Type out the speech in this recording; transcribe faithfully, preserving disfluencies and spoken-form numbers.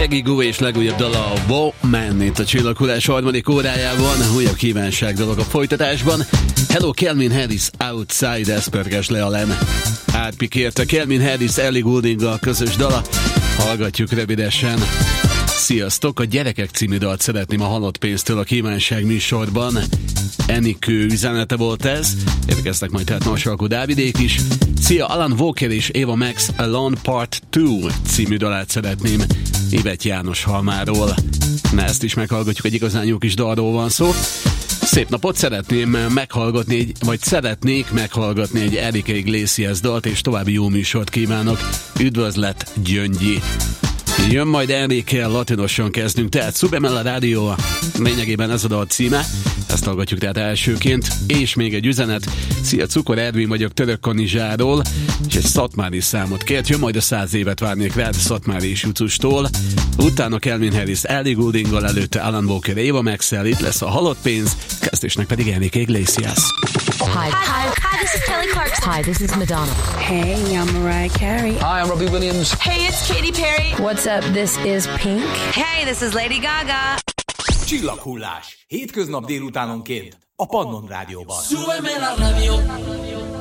Peggy Gou és legújabb dala a Wow Man itt a Csillaghullás harmadik órájában. Újabb kívánság dolog a folytatásban. Hello, Calvin Harris, Outside, Asperges le a lem. Átpikérte Calvin Harris, Ellie Gouldinggal közös dala. Hallgatjuk rövidesen. Sziasztok! A Gyerekek című dalt szeretném a Halott pénztől a kívánság műsorban. Enikő üzenete volt ez. Érkeztek majd tehát Marsalkó Dávidék is. Szia, Alan Walker és Eva Max Alone Part kettő című dalát szeretném Ivett János Halmáról. Na, ezt is meghallgatjuk, egy igazán jó kis dalról van szó. Szép napot, szeretném meghallgatni, egy, vagy szeretnék meghallgatni egy Enrique Iglesias dalt, és további jó műsort kívánok. Üdvözlet, Gyöngyi! Jön majd Enrique, latinosan kezdünk, tehát Subemel a rádió, lényegében ez a dal címe, ezt hallgatjuk tehát elsőként, és még egy üzenet. Szia, Cukor Ervin vagyok Törökkanizsáról, és egy szatmári számot kért, jön majd a száz évet várnék rád szatmári és Jucustól, utána Calvin Harris, Ellie Gouldinggal, előtte Alan Walker, Eva Maxell, itt lesz a Halott pénz, kezdésnek pedig Enrique Iglesias. Hi. Hi. Hi, this is Kelly Clarkson. Hi, this is Madonna. Hey, I'm Mariah Carey. Hi, I'm Robbie Williams. Hey, it's Katy Perry. What's up? This is Pink. Hey, this is Lady Gaga. Csillaghullás. Hétköznap délutánonként a Pannon Rádióban. Súbeme la radio.